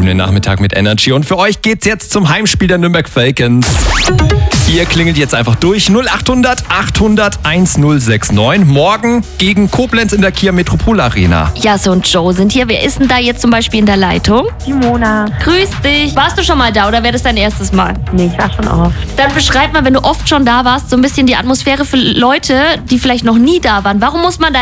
den Nachmittag mit Energy. Und für euch geht's jetzt zum Heimspiel der Nürnberg Falcons. Ihr klingelt jetzt einfach durch 0800 800 1069. Morgen gegen Koblenz in der Kia Metropol Arena. Jasse und Joe sind hier. Wer ist denn da jetzt zum Beispiel in der Leitung? Simona. Grüß dich. Warst du schon mal da oder wäre das dein erstes Mal? Nee, ich war schon oft. Dann beschreib mal, wenn du oft schon da warst, so ein bisschen die Atmosphäre für Leute, die vielleicht noch nie da waren. Warum muss man da